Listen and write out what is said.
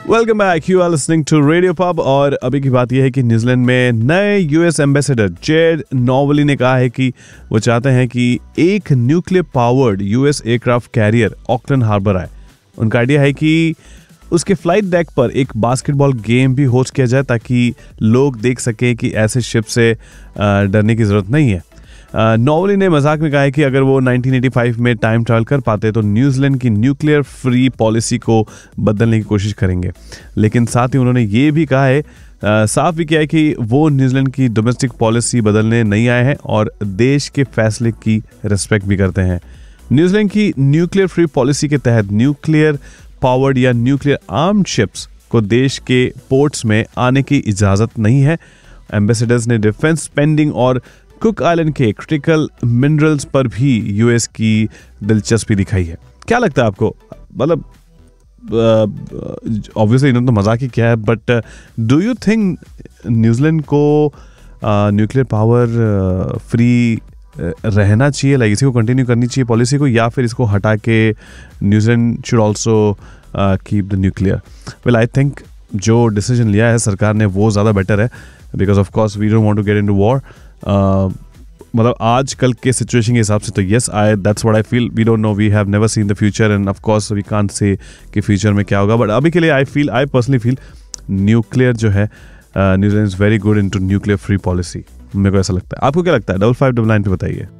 Welcome back, you are listening to radio pub. और अभी की बात यह है कि न्यूजीलैंड में नए यूएस एम्बेसडर जेड नॉवली ने कहा है कि वो चाहते हैं कि एक nuclear powered US aircraft carrier Auckland harbour आए। उनका आइडिया है कि उसके फ्लाइट डेक पर एक बास्केटबॉल गेम भी होस्ट किया जाए ताकि लोग देख सकें कि ऐसे शिप से डरने की ज़रूरत नहीं है। नॉवली ने मजाक में कहा है कि अगर वो 1985 में टाइम ट्रैवल कर पाते तो न्यूजीलैंड की न्यूक्लियर फ्री पॉलिसी को बदलने की कोशिश करेंगे। लेकिन साथ ही उन्होंने ये भी कहा है, साफ भी किया है कि वो न्यूजीलैंड की डोमेस्टिक पॉलिसी बदलने नहीं आए हैं और देश के फैसले की रिस्पेक्ट भी करते हैं। न्यूजीलैंड की न्यूक्लियर फ्री पॉलिसी के तहत न्यूक्लियर पावर्ड या न्यूक्लियर आर्म्ड शिप्स को देश के पोर्ट्स में आने की इजाज़त नहीं है। एम्बेसडर्स ने डिफेंस स्पेंडिंग और कुक आइलैंड के क्रिटिकल मिनरल्स पर भी यूएस की दिलचस्पी दिखाई है। क्या लगता है आपको? मतलब ऑब्वियसली इन्होंने तो मजाक ही किया है, but do you think New Zealand को न्यूक्लियर पावर फ्री रहना चाहिए, लाइक इसी को कंटिन्यू करनी चाहिए पॉलिसी को, या फिर इसको हटा के New Zealand should also keep the nuclear? Well, I think जो डिसीजन लिया है सरकार ने वो ज़्यादा बेटर है, because of course we don't want to get into war. मतलब आज कल के सिचुएशन के हिसाब से तो yes, that's what I feel. We don't know, we have never seen the future end of course we can't say कि future में क्या होगा, बट अभी के लिए आई पर्सनली फील न्यूक्लियर जो है, New Zealand is very good into nuclear free policy. मेरे को ऐसा लगता है। आपको क्या लगता है? 5599 पे बताइए।